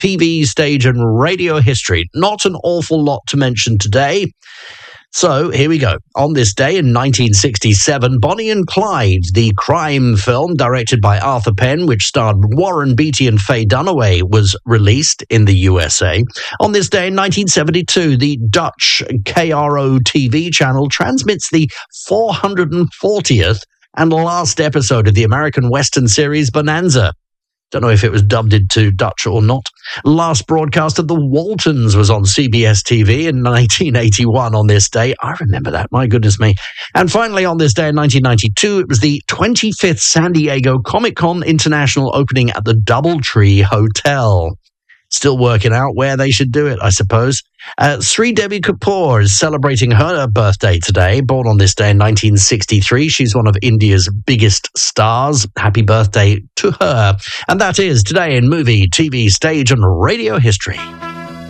TV, stage, and radio history. Not an awful lot to mention today. So here we go. On this day in 1967, Bonnie and Clyde, the crime film directed by Arthur Penn, which starred Warren Beatty and Faye Dunaway, was released in the USA. On this day in 1972, the Dutch KRO TV channel transmits the 440th and last episode of the American Western series Bonanza. Don't know if it was dubbed into Dutch or not. Last broadcast of The Waltons was on CBS TV in 1981 on this day. I remember that, my goodness me. And finally, on this day in 1992, it was the 25th San Diego Comic-Con International opening at the Doubletree Hotel. Still working out where they should do it, I suppose. Sri Devi Kapoor is celebrating her birthday today, born on this day in 1963. She's one of India's biggest stars. Happy birthday to her. And that is Today in Movie, TV, Stage and Radio History.